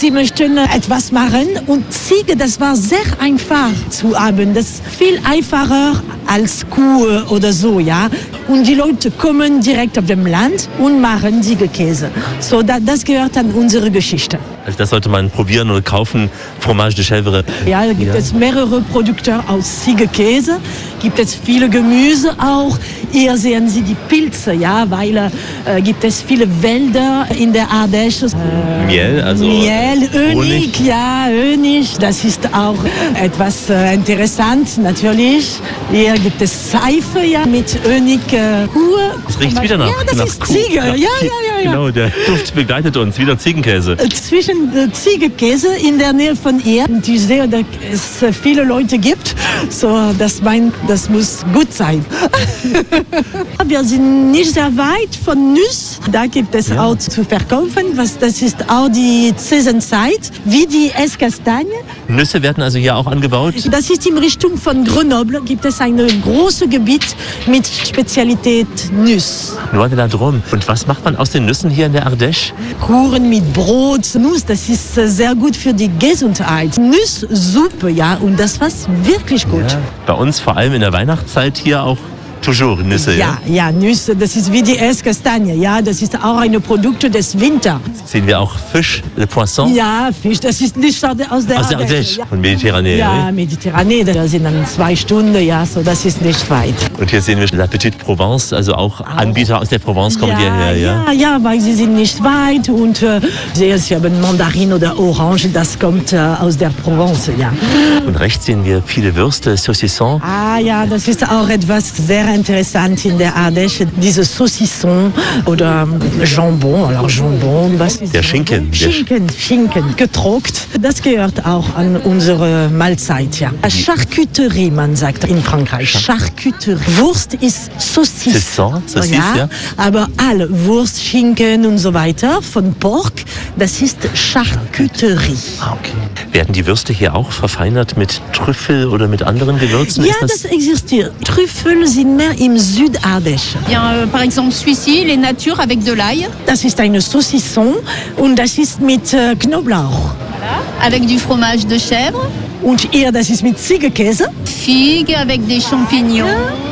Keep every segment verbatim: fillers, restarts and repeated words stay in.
sie möchten etwas machen. Und Ziege, das war sehr einfach zu haben. Das ist viel einfacher als Kuh oder so, ja. Und die Leute kommen direkt auf dem Land und machen Ziegenkäse. So, da, das gehört an unsere Geschichte. Also das sollte man probieren oder kaufen, Fromage de Chèvre. Ja, da gibt ja. es mehrere Produkte aus Ziegenkäse, gibt es viele Gemüse auch. Hier sehen Sie die Pilze, ja, weil äh, gibt es viele Wälder in der Ardèche. Äh, Miel, also Miel, Honig, Honig. ja, Honig, das ist auch etwas äh, interessant, natürlich. Hier gibt es Seife, ja, mit Honig, äh, Kuh. Das riecht wieder nach, ja, das nach ist Kuh. Ziege, ja, ja, ja, ja. Genau, der Duft begleitet uns, wieder Ziegenkäse. Zwischen äh, Ziegenkäse in der Nähe von hier. Und ich sehe, dass es äh, viele Leute gibt. So, das, mein, das muss gut sein. Wir sind nicht sehr weit von Nuss. Da gibt es ja. auch zu verkaufen. Was, das ist auch die Saisonzeit, wie die Esskastanien. Nüsse werden also hier auch angebaut? Das ist in Richtung von Grenoble. Gibt es ein großes Gebiet mit Spezialität Nuss. Nur da drum. Und was macht man aus den Nüssen hier in der Ardèche? Kuchen mit Brot, Nuss, das ist sehr gut für die Gesundheit. Nusssuppe, ja, und das war wirklich gut. Ja. Bei uns vor allem in der Weihnachtszeit hier auch toujours Nüsse. Ja, ja, ja, Nüsse, das ist wie die Esskastanie, ja, das ist auch ein Produkt des Winters. Sehen wir auch Fisch, le Poisson? Ja, Fisch, das ist nicht aus der Aus der Ardèche, ja. von Mediterranee. Ja, ne? Mediterranee, da sind dann zwei Stunden, ja, so, das ist nicht weit. Und hier sehen wir La Petite Provence, also auch, auch. Anbieter aus der Provence kommen ja, hierher, ja? Ja, ja, weil sie sind nicht weit und äh, sie haben Mandarin oder Orange, das kommt äh, aus der Provence, ja. Und rechts sehen wir viele Würste, Saucisson. Ah ja, das ist auch etwas sehr interessant in der Ardèche, diese Saucisson oder Jambon, alors Jambon, was ist der Schinken. Schinken, Schinken, getrocknet. Das gehört auch an unsere Mahlzeit, ja. Charcuterie, man sagt in Frankreich. Charcuterie. Wurst ist Saucisse. Saucisson, Saucisse, ja. ja. Aber alle Wurst, Schinken und so weiter von Pork, das ist Charcuterie. Ah, okay. Werden die Würste hier auch verfeinert mit Trüffel oder mit anderen Gewürzen? Ja, das, das existiert. Trüffel sind mehr im Südardèche. Bien, euh, par exemple, celui-ci, les natures avec de l'ail. Das ist eine Saucisson und das ist mit äh, Knoblauch. Voilà. Avec du fromage de chèvre. Und hier, das ist mit Ziegenkäse. Figue avec des champignons.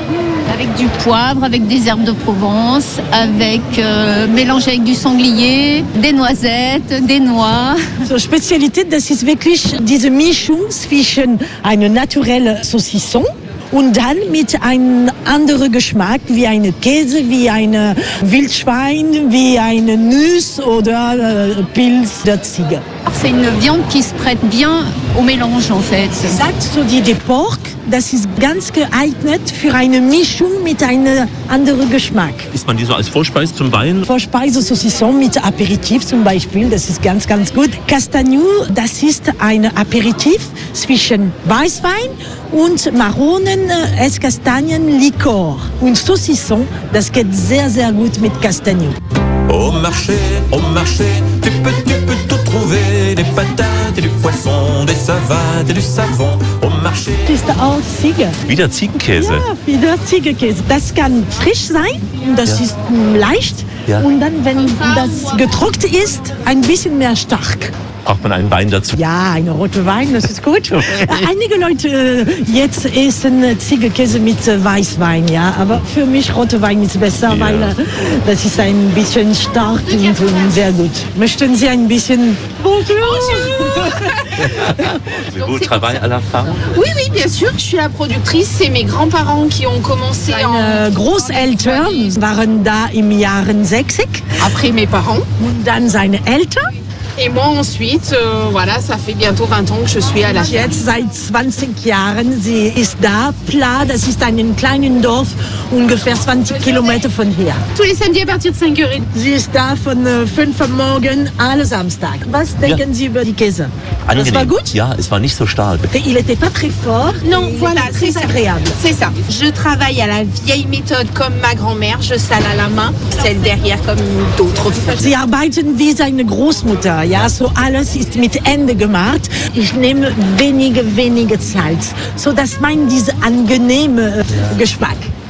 Avec du poivre, avec des herbes de Provence, avec euh, mélangé avec du sanglier, des noisettes, des noix. So, Spezialität, das ist wirklich diese Mischung zwischen einer naturellen Saucisson und dann mit einem anderen Geschmack, wie eine Käse, wie ein Wildschwein, wie eine Nuss oder äh, Pilz der Ziege. C'est une viande qui se prête bien au mélange en fait. Sagt so die, die Pork, das ist ganz geeignet für eine Mischung mit einem anderen Geschmack. Isst man die so als Vorspeise zum Wein? Vorspeise Saucisson mit Aperitif zum Beispiel, das ist ganz, ganz gut. Castagnou, das ist ein Aperitif zwischen Weißwein und Maronen, Esskastanien, Likör. Und Saucisson, das geht sehr, sehr gut mit Castagnou. Au marché, au marché, tu peux, tu peux tout trouver, des patates et du poisson, des savates et du savon. Au marché. Das ist auch Ziege. Wieder Ziegenkäse. Ja, wieder Ziegenkäse. Das kann frisch sein, das ja. ist leicht. Ja. Und dann, wenn das getrocknet ist, ein bisschen mehr stark. Braucht man einen Wein dazu? Ja, einen roten Wein, das ist gut. Einige Leute jetzt essen Ziegenkäse mit Weißwein, ja. Aber für mich roter Wein ist besser, ja. weil das ist ein bisschen stark und, und sehr gut. Möchten Sie ein bisschen... Bonjour! Vous travaillez à la femme? Oui, oui, bien sûr. Je suis la productrice. C'est mes grands-parents qui ont commencé. Meine Großeltern waren da im Jahre sechzig. Après mes parents. Und dann seine Eltern. Et moi ensuite, euh, voilà, ça fait bientôt vingt ans que je suis à la ferme. Jetzt seit zwanzig Jahren, sie ist da. Pla, das ist ein kleines Dorf, ungefähr zwanzig Kilometer von hier. Tous les samedis à partir de cinq heures. Sie ist da von fünf Uhr morgens, alle Samstag. Was denken ja. Sie über die Käse? Angenehm. Das war gut? Ja, es war nicht so stark. Il n'était pas très fort. Non, voilà, c'est très agréable. C'est ça. Je travaille à la vieille méthode comme ma grand-mère. Je sale à la main, celle derrière comme d'autres. Sie arbeiten wie seine Großmutter. Ja, so alles ist mit Ende gemacht. Ich nehme wenige, wenige Salz, so dass man diesen angenehmen ja. Geschmack.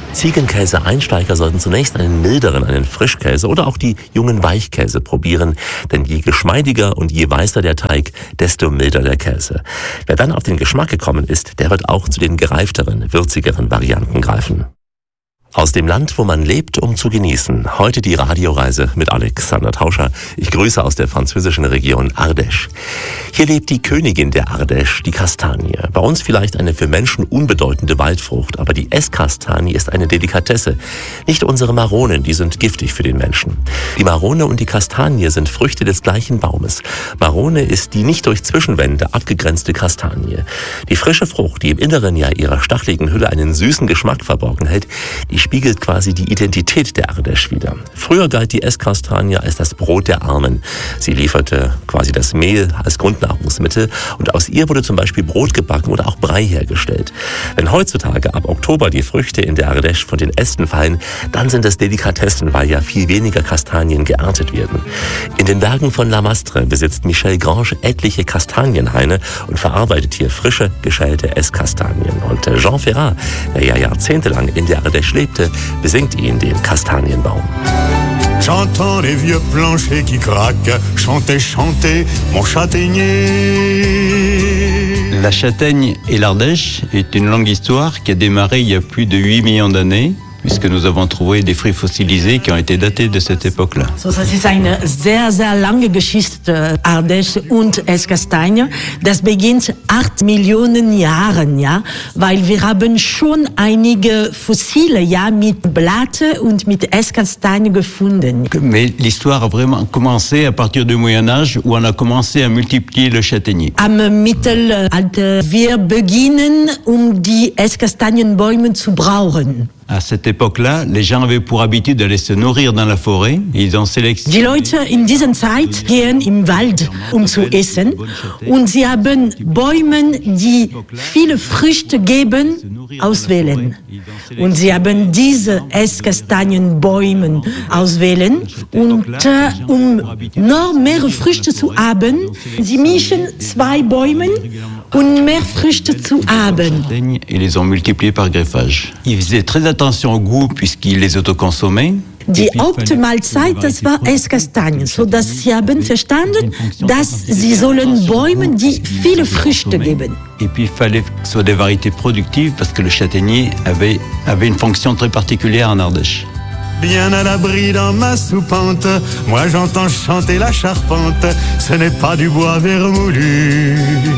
Ziegenkäse-Einsteiger sollten zunächst einen milderen, einen Frischkäse oder auch die jungen Weichkäse probieren, denn je geschmeidiger und je weißer der Teig, desto milder der Käse. Wer dann auf den Geschmack gekommen ist, der wird auch zu den gereifteren, würzigeren Varianten greifen. Aus dem Land, wo man lebt, um zu genießen. Heute die Radioreise mit Alexander Tauscher. Ich grüße aus der französischen Region Ardèche. Hier lebt die Königin der Ardèche, die Kastanie. Bei uns vielleicht eine für Menschen unbedeutende Waldfrucht, aber die Esskastanie ist eine Delikatesse. Nicht unsere Maronen, die sind giftig für den Menschen. Die Marone und die Kastanie sind Früchte des gleichen Baumes. Marone ist die nicht durch Zwischenwände abgegrenzte Kastanie. Die frische Frucht, die im Inneren ja ihrer stacheligen Hülle einen süßen Geschmack verborgen hält, die spiegelt quasi die Identität der Ardèche wider. Früher galt die Esskastanie als das Brot der Armen. Sie lieferte quasi das Mehl als Grundnahrungsmittel und aus ihr wurde zum Beispiel Brot gebacken oder auch Brei hergestellt. Wenn heutzutage ab Oktober die Früchte in der Ardèche von den Ästen fallen, dann sind es Delikatessen, weil ja viel weniger Kastanien geerntet werden. In den Bergen von La Mastre besitzt Michel Grange etliche Kastanienhaine und verarbeitet hier frische, geschälte Esskastanien. Und Jean Ferrat, der ja jahrzehntelang in der Ardèche lebt, besingt ihn den Kastanienbaum. J'entends les vieux planchers qui craquent, chanter, chanter, mon châtaignier. La châtaigne et l'Ardèche est une longue histoire qui a démarré il y a plus de huit millions d'années, puisque nous avons trouvé des fruits fossilisés qui ont été datés de cette époque-là. So, das ist eine sehr, sehr lange Geschichte, Ardèche und Esskastanie. Das beginnt acht Millionen Jahren, ja, weil wir haben schon einige Fossile, ja, mit Blatte und mit Esskastanie gefunden. Mais l'histoire a vraiment commencé à partir du Moyen-Âge, où on a commencé à multiplier le châtaignier. Am Mittelalter, wir beginnen, um die Esskastanienbäume zu brauchen. À cette époque-là, les gens avaient pour habitude d'aller se nourrir dans la forêt. Et ils ont sélectionné. Die Leute in dieser Zeit gehen im Wald, um zu essen. Und sie haben Bäume, die viele Früchte geben, auswählen. Und sie haben diese Esskastanienbäume auswählen. Und äh, um noch mehr Früchte zu haben, sie mischen zwei Bäume und mehr Früchte zu haben. Ils les ont multipliés par greffage. Ils faisaient très attention au goût puisqu'ils les autoconsommaient. Die Hauptmahlzeit, das war Esskastanien, so dass sie haben verstanden, dass sie sollen Bäume, die viele Früchte geben. Et puis il fallait que ce soit des variétés productives parce que le châtaignier avait, avait une fonction très particulière en Ardèche. Bien à l'abri dans ma soupente, moi j'entends chanter la charpente, ce n'est pas du bois vermoulu.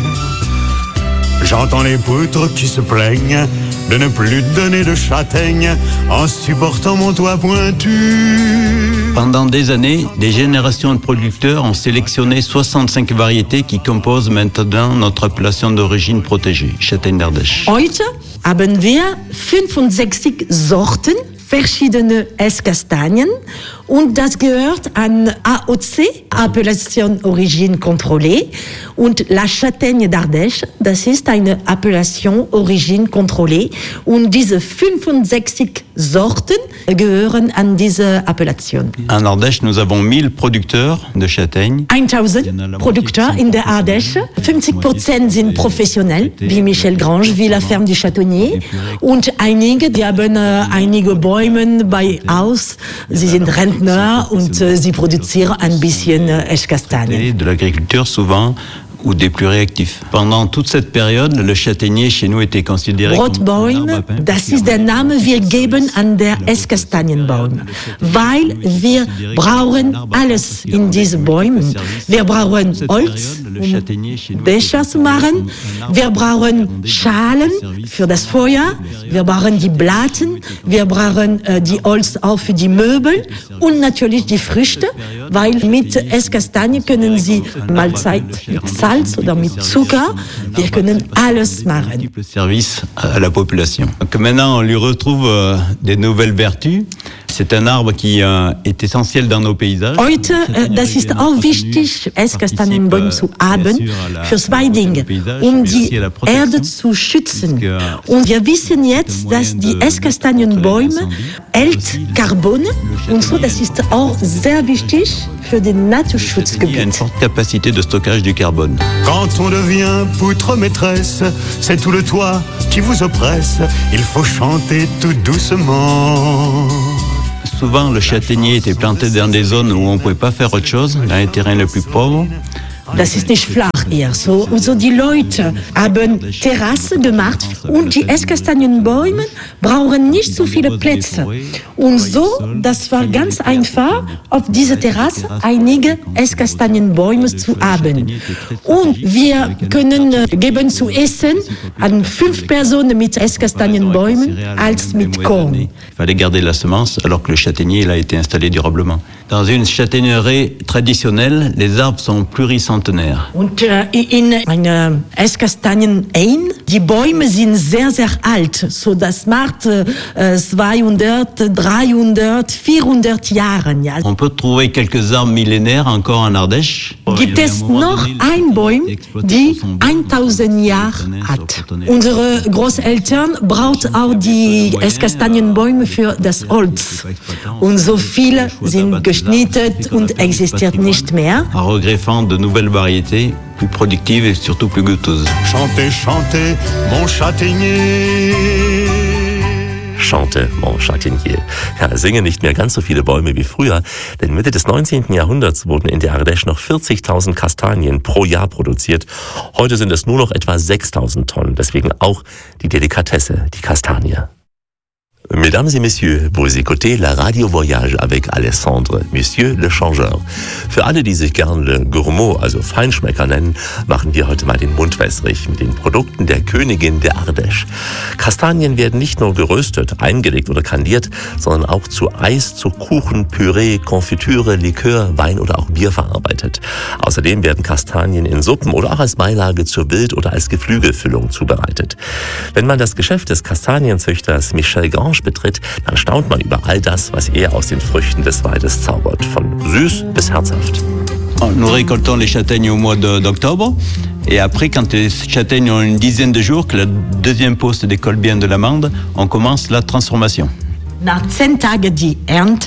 J'entends les poutres qui se plaignent de ne plus donner de châtaignes en supportant mon toit pointu. Pendant des années, des générations de producteurs ont sélectionné soixante-cinq variétés qui composent maintenant notre appellation d'origine protégée, Châtaigne d'Ardèche. Heute haben wir fünfundsechzig Sorten, verschiedene Esskastanien, und das gehört an A O C, Appellation Origine Contrôlée, und La Châtaigne d'Ardèche, das ist eine Appellation Origine Contrôlée, und diese fünfundsechzig Sorten gehören an diese Appellation. En Ardèche, nous avons mille producteurs de châtaignes. tausend Produkte in der Ardèche, fünfzig Prozent sind professionell, wie Michel Grange, wie La Ferme du Châtonnier, und einige, die haben äh, einige Bäume bei aus, sie sind Rentner und äh, sie produzieren ein bisschen äh, Esskastanien. De l'agriculture souvent, ou des plus réactifs. Pendant toute cette période, le châtaignier chez nous était considéré Brotbäume, das ist der Name, wir geben an der Esskastanienbaum, weil wir brauchen alles in diesen Bäumen. Wir brauchen Holz, um Becher zu machen, wir brauchen Schalen für das Feuer, wir brauchen die Blatten, wir brauchen äh, die Holz auch für die Möbel und natürlich die Früchte, weil mit Esskastanie können Sie Mahlzeit mit Salz oder mit Zucker, wir können alles machen. Service à la population. Donc maintenant, on lui retrouve euh, des nouvelles vertus. C'est un arbre qui euh, est essentiel dans nos paysages. Heute, äh, das ist auch wichtig, Esskastanienbäume zu haben, für zwei Dinge, um die Erde zu schützen. Und wir wissen jetzt, dass die Esskastanienbäume hält Carbone und so, das ist auch sehr wichtig für den Naturschutzgebiet. Il y a une forte capacité de stockage du carbone. Quand on devient poutre maîtresse, c'est tout le toit qui vous oppresse. Il faut chanter tout doucement. Souvent, le châtaignier était planté dans des zones où on ne pouvait pas faire autre chose, dans les terrains les plus pauvres. Das ist nicht flach eher so. Und so die Leute haben Terrasse gemacht und die Esskastanienbäume brauchen nicht so viele Plätze. Und so, das war ganz einfach, auf dieser Terrasse einige Esskastanienbäume zu haben. Und wir können geben zu essen an fünf Personen mit Esskastanienbäumen als mit Korn. Il fallait garder la semence alors que le châtaignier il a été installé durablement. Dans une châtaignerie traditionnelle, les arbres sont pluricentenaires. Und äh, in einer Esskastanien-Ein, die Bäume sind sehr, sehr alt. So, das macht äh, zweihundert, dreihundert, vierhundert Jahre. Ja. On peut trouver quelques arbres millénaires encore en Ardèche. Gibt es noch ein Baum, die tausend Jahre hat. Unsere Großeltern brauchten auch die Esskastanienbäume für das Holz. Und so viele sind geschnitten und existieren nicht mehr. En regreffant de nouvelles variétés plus productives et surtout plus goûteuses. Chantez, chantez, mon châtaignier. Chante, mon châtaignier. Ja, singen nicht mehr ganz so viele Bäume wie früher, denn Mitte des neunzehnten Jahrhunderts wurden in der Ardèche noch vierzigtausend Kastanien pro Jahr produziert. Heute sind es nur noch etwa sechstausend Tonnen, deswegen auch die Delikatesse, die Kastanie. Mesdames et messieurs, vous écoutez la Radio Voyage avec Alessandre, Monsieur le Changeur. Für alle, die sich gern Le Gourmand, also Feinschmecker nennen, machen wir heute mal den Mund wässrig mit den Produkten der Königin der Ardèche. Kastanien werden nicht nur geröstet, eingelegt oder kandiert, sondern auch zu Eis, zu Kuchen, Püree, Konfitüre, Likör, Wein oder auch Bier verarbeitet. Außerdem werden Kastanien in Suppen oder auch als Beilage zur Wild- oder als Geflügelfüllung zubereitet. Wenn man das Geschäft des Kastanienzüchters Michel Grange betritt, dann staunt man über all das, was er aus den Früchten des Waldes zaubert. Von süß bis herzhaft. Nous récoltons les châtaignes au mois de, d'octobre. Et après, quand les châtaignes ont une dizaine de jours, que la deuxième peau se décolle bien de l'amande, on commence la transformation. Nach zehn Tagen die Ernte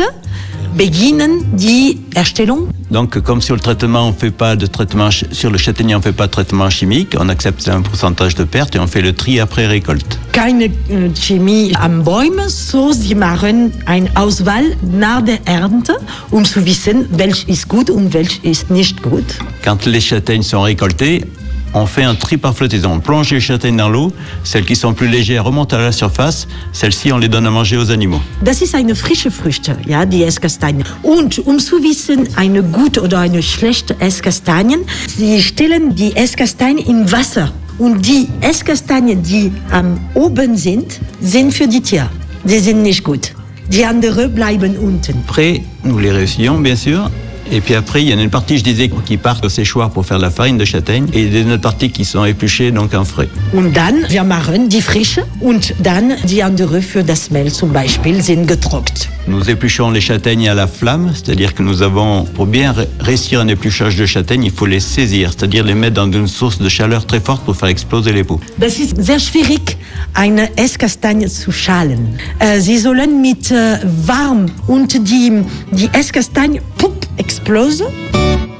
beginnen die Erstellung. Donc, comme sur le traitement, on fait pas de traitement sur le châtaignier, on fait pas de traitement chimique, on accepte un pourcentage de perte et on fait le tri après récolte. Keine äh, Chemie am Bäumen, so sie machen eine Auswahl nach der Ernte, um zu wissen, welch ist gut und welch ist nicht gut. Quand les châtaignes sont récoltées, on fait un tri par flottaison. On plonge les châtaignes dans l'eau. Celles qui sont plus légères remontent à la surface. Celles-ci, on les donne à manger aux animaux. Das ist eine frische Früchte, ja, die Esskastanie. Und um zu wissen, eine gute oder eine schlechte Esskastanie, sie stellen die Esskastanie im Wasser. Und die Esskastanien, die am oben sind, sind für die Tiere. Die sind nicht gut. Die anderen bleiben unten. Après, nous les réussissons, bien sûr. Et puis après, il y en a une partie, je disais, qui partent au séchoir pour faire la farine de châtaigne et une autre partie qui sont épluchées, donc en frais. Und dann, wir machen die frische und dann die andere für das Mehl zum Beispiel sind getrocknet. Nous épluchons les châtaignes à la flamme, c'est-à-dire que nous avons, pour bien réussir un épluchage de châtaigne, il faut les saisir, c'est-à-dire les mettre dans une source de chaleur très forte pour faire exploser les peaux. Das ist sehr schwierig, eine Esskastanie zu schalen. Sie sollen mit warm und die, die Esskastanie explose.